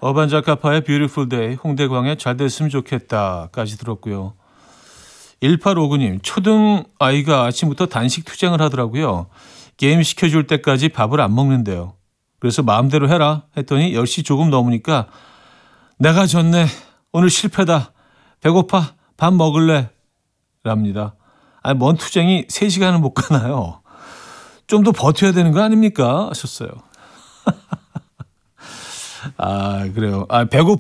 어반자카파의 뷰티풀 데이, 홍대광의 잘 됐으면 좋겠다까지 들었고요. 1859님, 초등 아이가 아침부터 단식 투쟁을 하더라고요. 게임 시켜줄 때까지 밥을 안 먹는데요. 그래서 마음대로 해라 했더니 10시 조금 넘으니까 내가 졌네. 오늘 실패다. 배고파. 밥 먹을래. 랍니다. 아니, 뭔 투쟁이 3시간을 못 가나요? 좀 더 버텨야 되는 거 아닙니까? 하셨어요. 아, 그래요. 아, 배고프